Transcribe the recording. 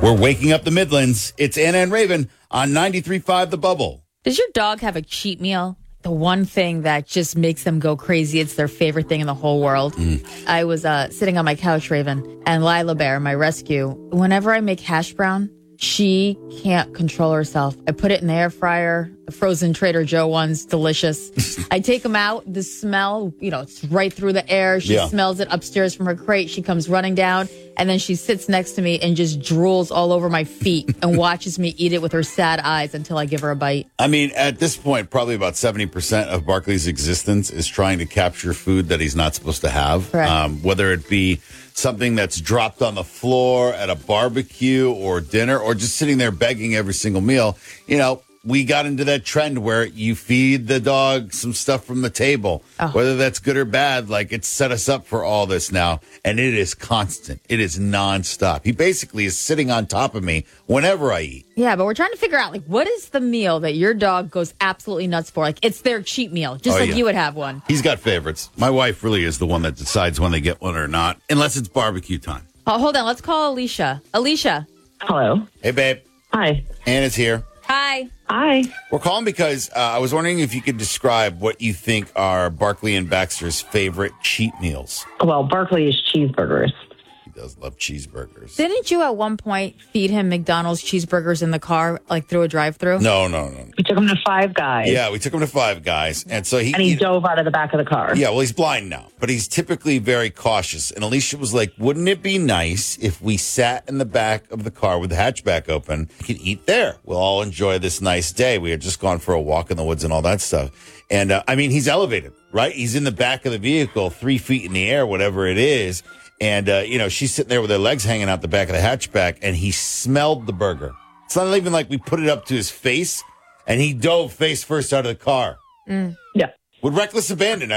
We're waking up the Midlands. It's Anna and Raven on 93.5 The Bubble. Does your dog have a cheat meal? The one thing that just makes them go crazy. It's their favorite thing in the whole world. I was sitting on my couch, Raven, and Lila Bear, my rescue, whenever I make hash brown, she can't control herself. I put it in the air fryer, the frozen Trader Joe ones, delicious. I take them out. The smell, it's right through the air. She smells it upstairs from her crate. She comes running down, and then she sits next to me and just drools all over my feet and watches me eat it with her sad eyes until I give her a bite. I mean, at this point, probably about 70% of Barkley's existence is trying to capture food that he's not supposed to have. Correct. Whether it be something that's dropped on the floor at a barbecue or dinner or just sitting there begging every single meal. We got into that trend where you feed the dog some stuff from the table, whether that's good or bad. Like, it's set us up for all this now, and it is constant. It is nonstop. He basically is sitting on top of me whenever I eat. Yeah, but we're trying to figure out, what is the meal that your dog goes absolutely nuts for? It's their cheat meal, just you would have one. He's got favorites. My wife really is the one that decides when they get one or not, unless it's barbecue time. Oh, hold on. Let's call Alicia. Alicia. Hello. Hey, babe. Hi. Anna's here. Hi. Hi. We're calling because I was wondering if you could describe what you think are Barkley and Baxter's favorite cheat meals. Well, Barkley is cheeseburgers. He does love cheeseburgers. Didn't you at one point feed him McDonald's cheeseburgers in the car, through a drive-thru? No. We took him to Five Guys. Yeah, we took him to Five Guys. And so he dove out of the back of the car. Yeah, well, he's blind now, but he's typically very cautious. And Alicia was like, wouldn't it be nice if we sat in the back of the car with the hatchback open? We could eat there. We'll all enjoy this nice day. We had just gone for a walk in the woods and all that stuff. And, he's elevated, right? He's in the back of the vehicle, 3 feet in the air, whatever it is. And, she's sitting there with her legs hanging out the back of the hatchback, and he smelled the burger. It's not even like we put it up to his face, and he dove face first out of the car. Yeah. With reckless abandon.